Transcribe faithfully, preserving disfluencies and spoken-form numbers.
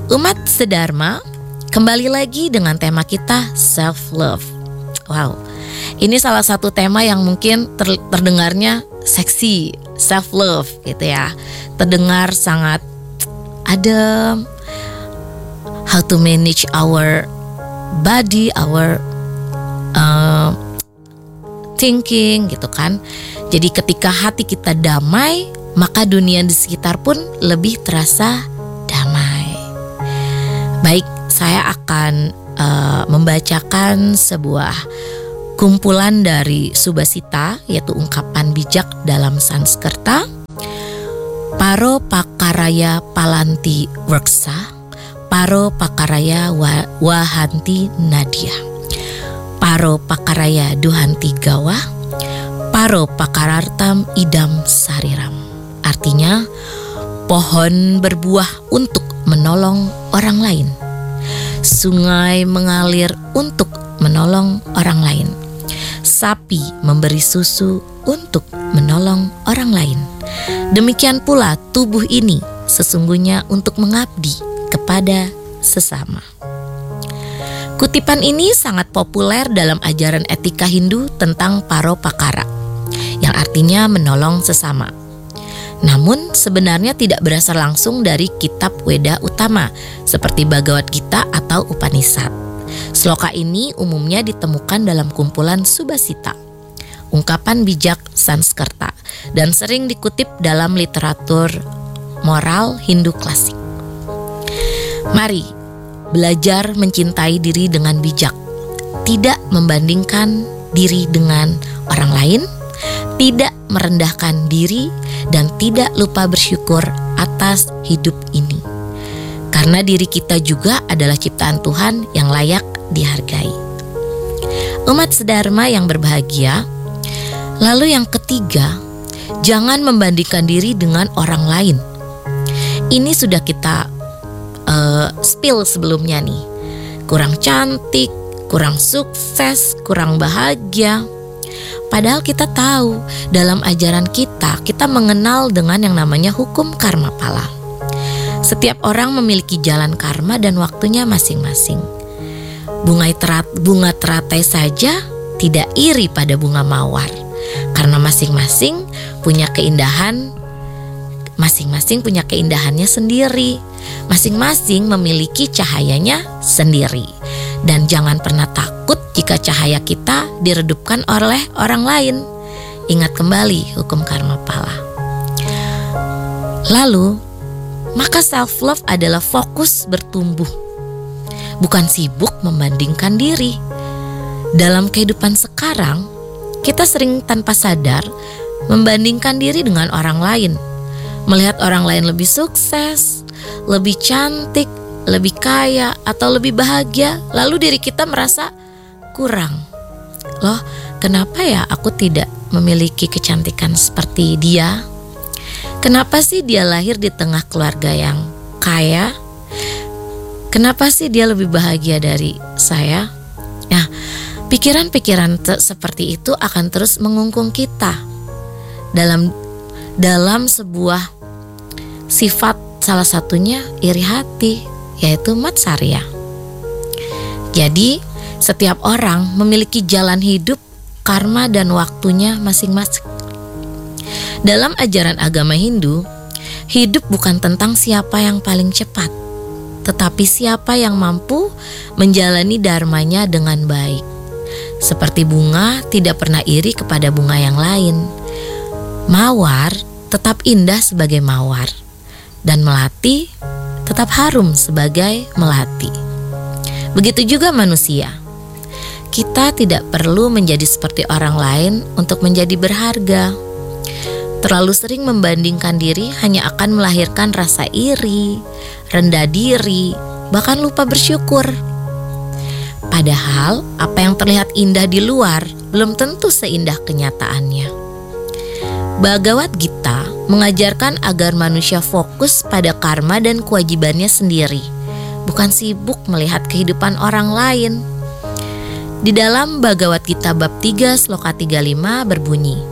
Umat Sedharma, kembali lagi dengan tema kita self love. Wow, ini salah satu tema yang mungkin ter- terdengarnya seksi, self love gitu ya. Terdengar sangat adem. How to manage our body, our uh, thinking gitu kan. Jadi ketika hati kita damai, maka dunia di sekitar pun lebih terasa damai. Baik, saya akan uh, membacakan sebuah kumpulan dari Subhasita, yaitu ungkapan bijak dalam Sanskerta. Paro pakaraya palanti worksa, paro pakaraya wa, wahanti nadia, paro pakaraya duhanti gawa, paro pakarartam idam sariram. Artinya, pohon berbuah untuk menolong orang lain, sungai mengalir untuk menolong orang lain, sapi memberi susu untuk menolong orang lain. Demikian pula tubuh ini sesungguhnya untuk mengabdi kepada sesama. Kutipan ini sangat populer dalam ajaran etika Hindu tentang paropakara, yang artinya menolong sesama. Namun sebenarnya tidak berasal langsung dari kitab Weda utama seperti Bhagavad Gita atau Upanishad. Sloka ini umumnya ditemukan dalam kumpulan Subhasita, ungkapan bijak Sanskerta, dan sering dikutip dalam literatur moral Hindu klasik. Mari belajar mencintai diri dengan bijak, tidak membandingkan diri dengan orang lain, tidak merendahkan diri, dan tidak lupa bersyukur atas hidup ini. Karena diri kita juga adalah ciptaan Tuhan yang layak dihargai. Umat Sedharma yang berbahagia. Lalu yang ketiga, jangan membandingkan diri dengan orang lain. Ini sudah kita uh, spill sebelumnya nih. Kurang cantik, kurang sukses, kurang bahagia. Padahal kita tahu dalam ajaran kita, kita mengenal dengan yang namanya hukum karma pala. Setiap orang memiliki jalan karma dan waktunya masing-masing. Bunga terat, bunga teratai saja tidak iri pada bunga mawar, karena masing-masing punya keindahan, masing-masing punya keindahannya sendiri, masing-masing memiliki cahayanya sendiri. Dan jangan pernah takut jika cahaya kita diredupkan oleh orang lain. Ingat kembali hukum karma pala. Lalu, maka self love adalah fokus bertumbuh, bukan sibuk membandingkan diri. Dalam kehidupan sekarang, kita sering tanpa sadar membandingkan diri dengan orang lain. Melihat orang lain lebih sukses, lebih cantik, lebih kaya, atau lebih bahagia, lalu diri kita merasa kurang. Loh, kenapa ya aku tidak memiliki kecantikan seperti dia? Kenapa sih dia lahir di tengah keluarga yang kaya? Kenapa sih dia lebih bahagia dari saya? Nah, pikiran-pikiran te- seperti itu akan terus mengungkung kita dalam dalam sebuah sifat, salah satunya iri hati, yaitu matsarya. Jadi, setiap orang memiliki jalan hidup, karma, dan waktunya masing-masing. Dalam ajaran agama Hindu, hidup bukan tentang siapa yang paling cepat, tetapi siapa yang mampu menjalani dharmanya dengan baik. Seperti bunga tidak pernah iri kepada bunga yang lain. Mawar tetap indah sebagai mawar, dan melati tetap harum sebagai melati. Begitu juga manusia. Kita tidak perlu menjadi seperti orang lain untuk menjadi berharga. Terlalu sering membandingkan diri hanya akan melahirkan rasa iri, rendah diri, bahkan lupa bersyukur. Padahal apa yang terlihat indah di luar belum tentu seindah kenyataannya. Bhagavad Gita mengajarkan agar manusia fokus pada karma dan kewajibannya sendiri, bukan sibuk melihat kehidupan orang lain. Di dalam Bhagavad Gita bab tiga sloka tiga puluh lima berbunyi,